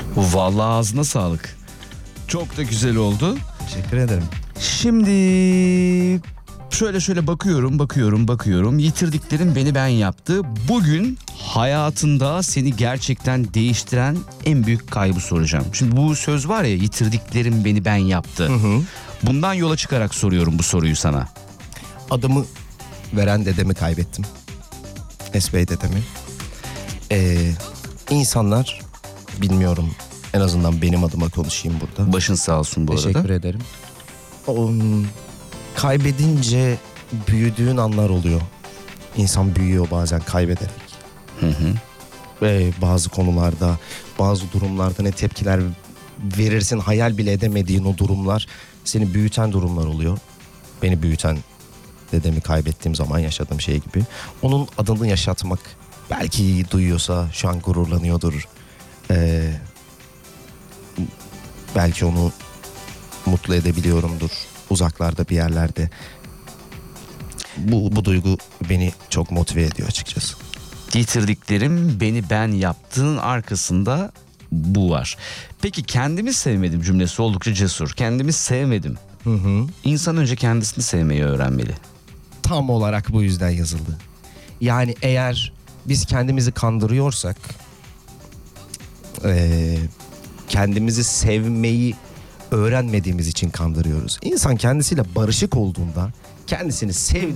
Vallahi ağzına sağlık. Çok da güzel oldu. Teşekkür ederim. Şimdi şöyle bakıyorum. Yitirdiklerim beni ben yaptı. Bugün hayatında seni gerçekten değiştiren en büyük kaybı soracağım. Şimdi bu söz var ya, yitirdiklerim beni ben yaptı. Bundan yola çıkarak soruyorum bu soruyu sana. Adımı veren dedemi kaybettim. Esbey dedemi. İnsanlar, bilmiyorum, en azından benim adıma konuşayım burada. Başın sağ olsun bu arada. Teşekkür ederim. Kaybedince büyüdüğün anlar oluyor. İnsan büyüyor bazen kaybederek. Ve bazı konularda, bazı durumlarda ne tepkiler verirsin, hayal bile edemediğin o durumlar seni büyüten durumlar oluyor. Beni büyüten dedemi kaybettiğim zaman yaşadığım şey gibi. Onun adını yaşatmak, belki duyuyorsa şu an gururlanıyordur. Belki onu mutlu edebiliyorumdur uzaklarda bir yerlerde. Bu duygu beni çok motive ediyor açıkçası. Yitirdiklerim beni ben yaptığın arkasında bu var. Peki kendimi sevmedim cümlesi oldukça cesur. Kendimi sevmedim. İnsan önce kendisini sevmeyi öğrenmeli. Tam olarak bu yüzden yazıldı. Yani eğer biz kendimizi kandırıyorsak, kendimizi sevmeyi öğrenmediğimiz için kandırıyoruz. İnsan kendisiyle barışık olduğunda, kendisini